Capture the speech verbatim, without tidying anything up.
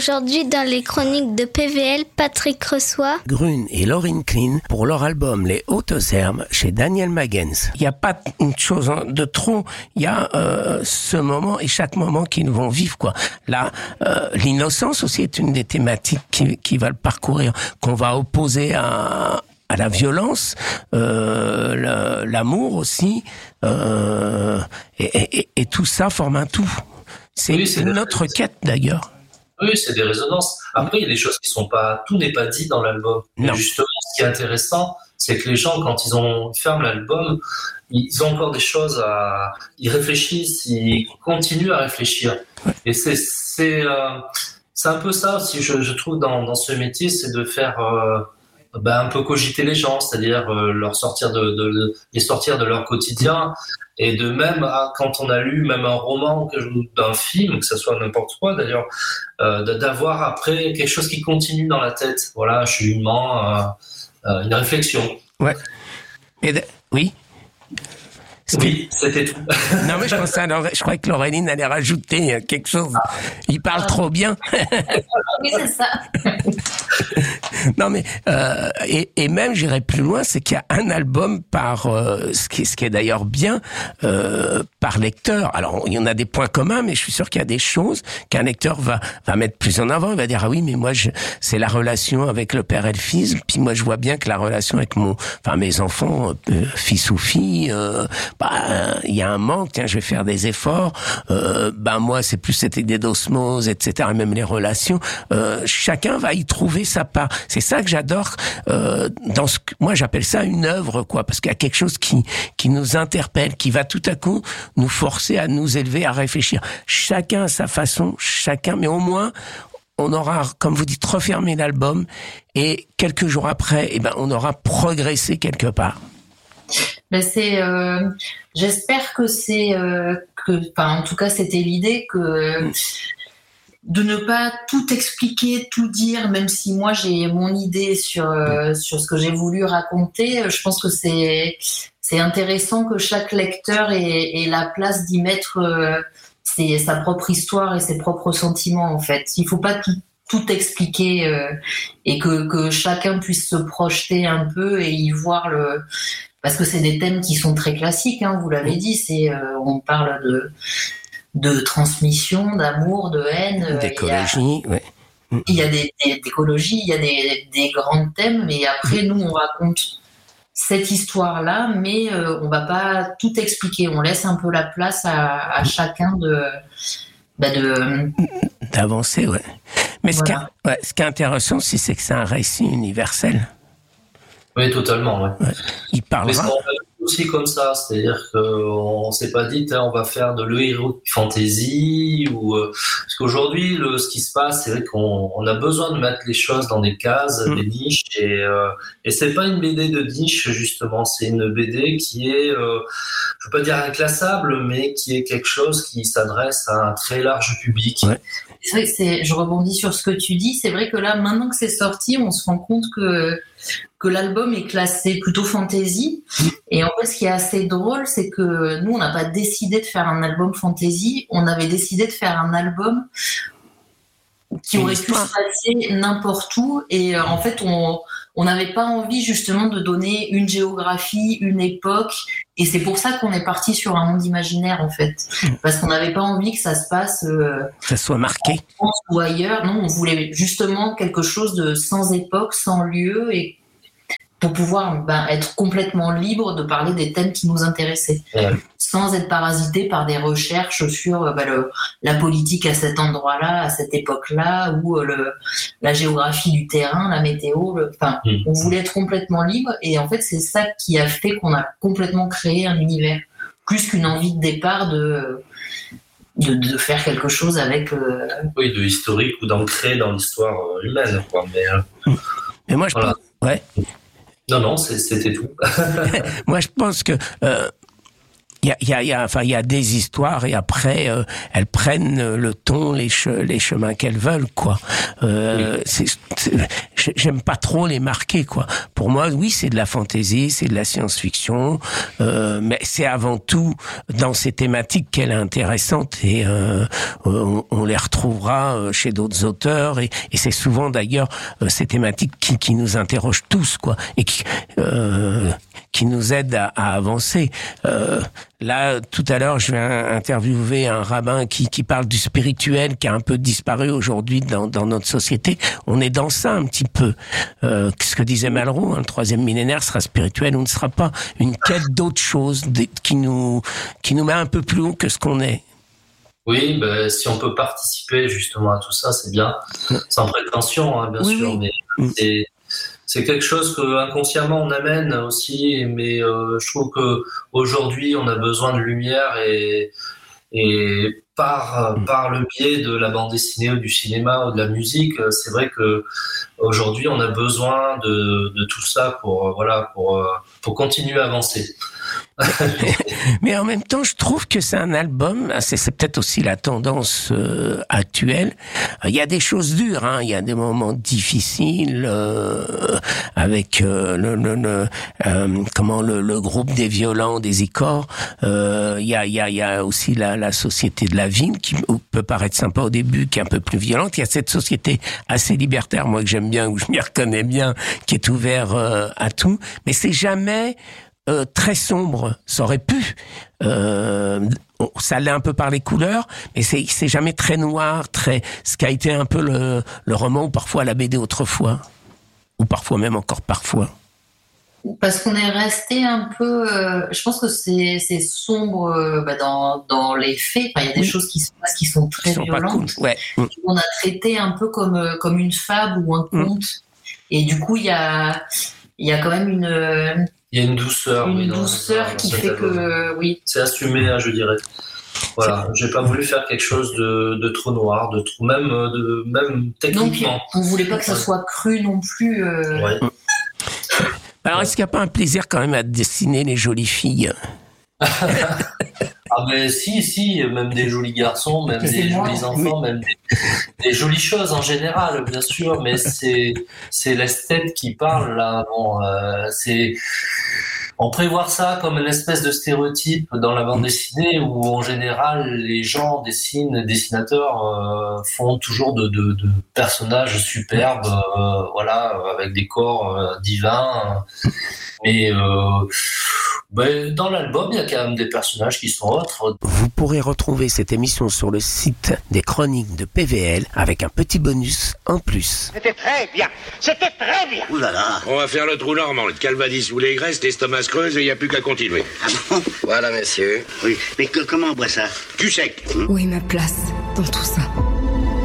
Aujourd'hui, dans les chroniques de P V L, Patrick reçoit Grune et Laurine Klein pour leur album Les Hautes Herbes chez Daniel Magens. Il n'y a pas une chose de trop, il y a euh, ce moment et chaque moment qu'ils vont vivre, quoi. Là, euh, l'innocence aussi est une des thématiques qui, qui va le parcourir, qu'on va opposer à à la violence, euh, la, l'amour aussi, euh, et, et, et tout ça forme un tout. C'est, oui, c'est notre quête d'ailleurs. Oui, c'est des résonances. Après, il y a des choses qui sont pas, tout n'est pas dit dans l'album. Non. Et justement, ce qui est intéressant, c'est que les gens, quand ils ont ils ferment l'album, ils ont encore des choses à, ils réfléchissent, ils continuent à réfléchir. Et c'est c'est euh, c'est un peu ça aussi, je, je trouve dans dans ce métier, c'est de faire euh, ben, un peu cogiter les gens, c'est-à-dire euh, leur sortir de, de, de les sortir de leur quotidien. Et de même, quand on a lu même un roman ou d'un film, que ce soit n'importe quoi d'ailleurs, euh, d'avoir après quelque chose qui continue dans la tête. Voilà, cheminement, euh, euh, une réflexion. Ouais. Et de... Oui. Oui, c'était tout. Non, mais je pensais à Laure... je croyais que Laureline allait rajouter quelque chose. Il parle trop bien. Oui, c'est ça. Non, mais euh, et, et même j'irais plus loin, c'est qu'il y a un album par euh, ce qui, ce qui est d'ailleurs bien euh, par lecteur. Alors il y en a des points communs, mais je suis sûr qu'il y a des choses qu'un lecteur va va mettre plus en avant. Il va dire ah oui, mais moi je, c'est la relation avec le père et le fils. Puis moi je vois bien que la relation avec mon, enfin mes enfants, euh, fils ou fille, euh, bah il y a un manque. Tiens, je vais faire des efforts. Euh, bah moi c'est plus cette idée d'osmose, et cetera. Même les relations. Euh, chacun va y trouver sa part. C'est ça que j'adore euh, dans ce que moi j'appelle ça une œuvre, quoi, parce qu'il y a quelque chose qui qui nous interpelle, qui va tout à coup nous forcer à nous élever, à réfléchir. Chacun à sa façon, chacun, mais au moins on aura, comme vous dites, refermé l'album et quelques jours après, eh ben on aura progressé quelque part. Ben c'est, euh, j'espère que c'est, euh, que, enfin en tout cas c'était l'idée que. Mmh. De ne pas tout expliquer, tout dire, même si moi j'ai mon idée sur euh, sur ce que j'ai voulu raconter. Je pense que c'est c'est intéressant que chaque lecteur ait, ait la place d'y mettre euh, ses, sa propre histoire et ses propres sentiments en fait. Il faut pas tout tout expliquer euh, et que que chacun puisse se projeter un peu et y voir le. Parce que c'est des thèmes qui sont très classiques, hein, vous l'avez dit. C'est euh, on parle de de transmission, d'amour, de haine. D'écologie, il y a, ouais. Il y a des, des, d'écologie, il y a des, des grands thèmes, mais après, nous, on raconte cette histoire-là, mais euh, on va pas tout expliquer. On laisse un peu la place à, à chacun de, bah de... d'avancer, ouais. Mais voilà. ce, qui est, ouais, ce qui est intéressant aussi, c'est que c'est un récit universel. Oui, totalement, ouais. ouais. Il parlera... aussi comme ça, c'est-à-dire qu'on s'est pas dit hein, on va faire de l'héroïque fantasy ou euh, parce qu'aujourd'hui le ce qui se passe c'est vrai qu'on on a besoin de mettre les choses dans des cases, mmh. des niches et euh, et c'est pas une B D de niche justement, c'est une B D qui est euh, je veux pas dire inclassable mais qui est quelque chose qui s'adresse à un très large public. Ouais. C'est vrai que c'est, je rebondis sur ce que tu dis, c'est vrai que là maintenant que c'est sorti, on se rend compte que que l'album est classé plutôt fantasy. Et en fait, ce qui est assez drôle, c'est que nous, on n'a pas décidé de faire un album fantasy, on avait décidé de faire un album qui aurait pu se passer n'importe où. Et euh, en fait, on on n'avait pas envie justement de donner une géographie, une époque. Et c'est pour ça qu'on est parti sur un monde imaginaire, en fait. Parce qu'on n'avait pas envie que ça se passe... Euh, que ça soit marqué. En France ou ailleurs. Non, on voulait justement quelque chose de sans époque, sans lieu, et pour pouvoir ben, être complètement libre de parler des thèmes qui nous intéressaient, ouais. Sans être parasité par des recherches sur ben, le, la politique à cet endroit-là, à cette époque-là, ou le, la géographie du terrain, la météo. Le, enfin, mmh. On voulait être complètement libre, et en fait, c'est ça qui a fait qu'on a complètement créé un univers, plus qu'une envie de départ de... De, de faire quelque chose avec... Euh... Oui, de historique ou d'ancrer dans l'histoire humaine, quoi. Mais, euh... Mais moi, je voilà. pense... Ouais. Non, non, c'est, c'était tout. Moi, je pense que euh, il y a, il y a, il y a, enfin, il y a des histoires et après, euh, elles prennent le ton, les, che, les chemins qu'elles veulent, quoi. Euh, oui. c'est, c'est, j'aime pas trop les marquer, quoi. Pour moi, oui, c'est de la fantaisie, c'est de la science-fiction, euh, mais c'est avant tout dans ces thématiques qu'elle est intéressante et euh, on, on les retrouvera chez d'autres auteurs et, et c'est souvent d'ailleurs ces thématiques qui, qui nous interrogent tous, quoi, et qui, euh, qui nous aident à, à avancer. Euh, Là, tout à l'heure, je vais interviewer un rabbin qui, qui parle du spirituel, qui a un peu disparu aujourd'hui dans, dans notre société. On est dans ça un petit peu. Euh, ce que disait Malraux, hein, le troisième millénaire sera spirituel ou ne sera pas. Une quête d'autre chose qui nous, qui nous met un peu plus haut que ce qu'on est. Oui, ben, si on peut participer justement à tout ça, c'est bien. Sans prétention, hein, bien oui, sûr, oui. mais c'est... C'est quelque chose que inconsciemment on amène aussi, mais euh, je trouve que aujourd'hui on a besoin de lumière et et par par le biais de la bande dessinée ou du cinéma ou de la musique, c'est vrai que aujourd'hui on a besoin de de tout ça pour voilà pour pour continuer à avancer. Mais en même temps, je trouve que c'est un album, c'est, c'est peut-être aussi la tendance euh, actuelle. Il y a des choses dures, hein, il y a des moments difficiles euh, avec euh, le, le, le euh, comment le, le groupe des violents, des Icors. Euh, il y a il y a il y a aussi la, la société de la ville qui peut paraître sympa au début, qui est un peu plus violente. Il y a cette société assez libertaire, moi que j'aime bien, où je m'y reconnais bien, qui est ouvert euh, à tout. Mais c'est jamais Euh, très sombre, ça aurait pu. Euh, ça l'est un peu par les couleurs, mais c'est, c'est jamais très noir, très. Ce qui a été un peu le, le roman ou parfois la B D autrefois, ou parfois même encore parfois. Parce qu'on est resté un peu. Euh, je pense que c'est, c'est sombre euh, bah dans, dans les faits. Enfin, il y a des oui. choses qui se passent qui sont très qui sont violentes. Cool. Ouais. On a traité un peu comme comme une fable ou un conte, mmh. et du coup il y a il y a quand même une. Il y a une douceur. Une oui, douceur dans, qui dans fait album. que, oui. C'est assumé, hein, je dirais. Voilà, j'ai pas voulu faire quelque chose de, de trop noir, de trop, même, de, même techniquement. Non, on voulait pas que ça soit cru non plus. Euh... Ouais. Alors, est-ce qu'il n'y a pas un plaisir quand même à dessiner les jolies filles? Ah ben si, si, même des jolis garçons, même des moi. jolis enfants, oui. même des, des jolies choses en général, bien sûr, mais c'est c'est l'esthète qui parle là. Bon, euh, c'est on prévoit ça comme une espèce de stéréotype dans la bande dessinée où en général les gens dessinent, les dessinateurs euh, font toujours de, de, de personnages superbes, euh, voilà, avec des corps euh, divins. Mais euh, ben, dans l'album, il y a quand même des personnages qui sont autres. Vous pourrez retrouver cette émission sur le site des chroniques de P V L avec un petit bonus en plus. C'était très bien, c'était très bien. Ouh là là. On va faire le trou normand, le calvadis ou les graisses, l'estomac creuse et il n'y a plus qu'à continuer. Ah bon? Voilà, messieurs. Oui, mais que, comment on boit ça? Du sec. Où est ma place dans tout ça?